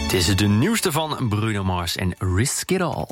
Het is de nieuwste van Bruno Mars en Risk It All.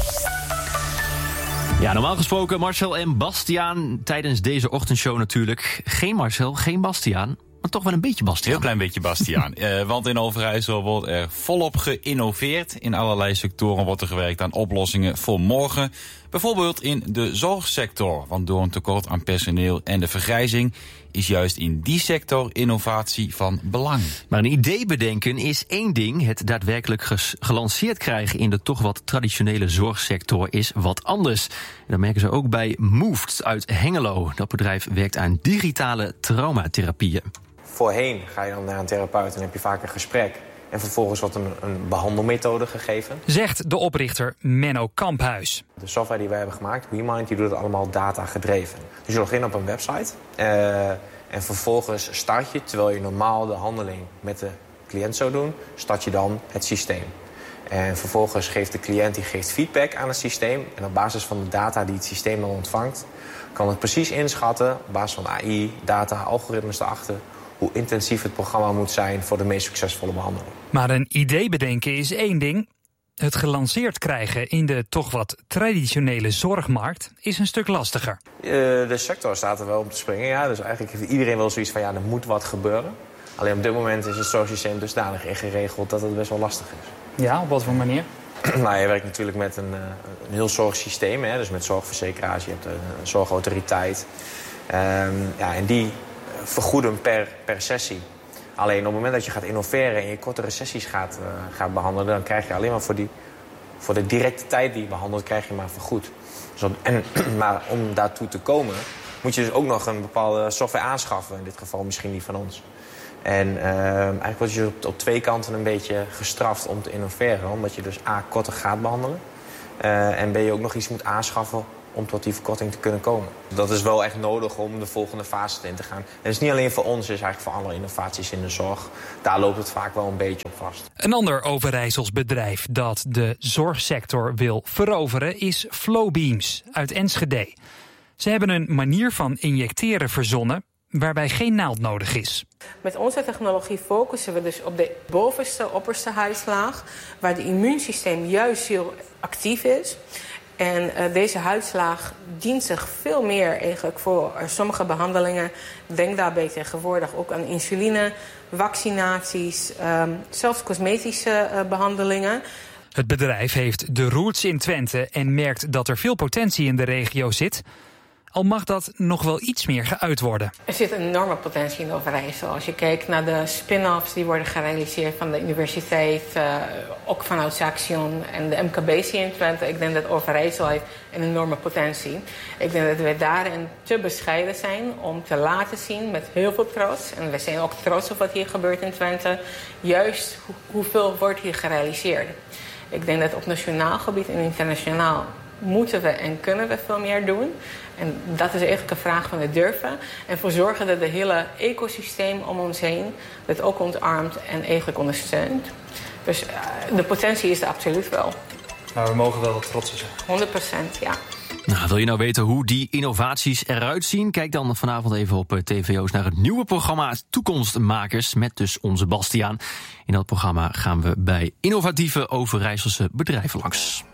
Ja, normaal gesproken Marcel en Bastiaan tijdens deze ochtendshow natuurlijk. Geen Marcel, geen Bastiaan, maar toch wel een beetje Bastiaan. Heel klein beetje Bastiaan. Want in Overijssel wordt er volop geïnnoveerd. In allerlei sectoren wordt er gewerkt aan oplossingen voor morgen. Bijvoorbeeld in de zorgsector. Want door een tekort aan personeel en de vergrijzing is juist in die sector innovatie van belang. Maar een idee bedenken is één ding. Het daadwerkelijk gelanceerd krijgen in de toch wat traditionele zorgsector is wat anders. En dat merken ze ook bij Moved uit Hengelo. Dat bedrijf werkt aan digitale traumatherapieën. Voorheen ga je dan naar een therapeut en heb je vaak een gesprek. En vervolgens wordt een behandelmethode gegeven. Zegt de oprichter Menno Kamphuis. De software die wij hebben gemaakt, WeMind, die doet het allemaal data gedreven. Dus je logt in op een website en vervolgens start je, terwijl je normaal de handeling met de cliënt zou doen, start je dan het systeem. En vervolgens geeft de cliënt feedback aan het systeem. En op basis van de data die het systeem dan ontvangt, kan het precies inschatten, op basis van AI, data, algoritmes erachter, hoe intensief het programma moet zijn voor de meest succesvolle behandeling. Maar een idee bedenken is één ding. Het gelanceerd krijgen in de toch wat traditionele zorgmarkt is een stuk lastiger. De sector staat er wel om te springen, ja. Dus eigenlijk heeft iedereen wel zoiets van, ja, er moet wat gebeuren. Alleen op dit moment is het zorgsysteem dusdanig ingeregeld dat het best wel lastig is. Ja, op wat voor manier? Nou, je werkt natuurlijk met een heel zorgsysteem, hè. Dus met zorgverzekeraars, je hebt een zorgautoriteit. En die vergoeden per sessie. Alleen op het moment dat je gaat innoveren en je kortere sessies gaat behandelen, dan krijg je alleen maar voor de directe tijd die je behandelt, krijg je maar vergoed. Maar om daartoe te komen, moet je dus ook nog een bepaalde software aanschaffen. In dit geval misschien die van ons. En eigenlijk word je op twee kanten een beetje gestraft om te innoveren. Omdat je dus korter gaat behandelen. En je ook nog iets moet aanschaffen om tot die verkorting te kunnen komen. Dat is wel echt nodig om de volgende fase in te gaan. En het is niet alleen voor ons, het is eigenlijk voor alle innovaties in de zorg. Daar loopt het vaak wel een beetje op vast. Een ander Overijssels bedrijf dat de zorgsector wil veroveren is Flowbeams uit Enschede. Ze hebben een manier van injecteren verzonnen waarbij geen naald nodig is. Met onze technologie focussen we dus op de opperste huidslaag, waar het immuunsysteem juist heel actief is. En deze huidslaag dient zich veel meer eigenlijk voor sommige behandelingen. Denk daarbij tegenwoordig ook aan insuline, vaccinaties, zelfs cosmetische behandelingen. Het bedrijf heeft de roots in Twente en merkt dat er veel potentie in de regio zit. Al mag dat nog wel iets meer geuit worden. Er zit een enorme potentie in Overijssel. Als je kijkt naar de spin-offs die worden gerealiseerd van de universiteit, ook vanuit Saxion en de MKBC in Twente. Ik denk dat Overijssel heeft een enorme potentie. Ik denk dat we daarin te bescheiden zijn om te laten zien met heel veel trots. En we zijn ook trots op wat hier gebeurt in Twente. Juist hoeveel wordt hier gerealiseerd. Ik denk dat op nationaal gebied en internationaal moeten we en kunnen we veel meer doen. En dat is eigenlijk een vraag van het durven. En ervoor zorgen dat het hele ecosysteem om ons heen dat ook ontarmt en eigenlijk ondersteunt. Dus de potentie is er absoluut wel. Maar we mogen wel wat trots zijn. 100%, ja. Nou, wil je nou weten hoe die innovaties eruit zien? Kijk dan vanavond even op TVO's naar het nieuwe programma Toekomstmakers met dus onze Bastiaan. In dat programma gaan we bij innovatieve Overijsselse bedrijven langs.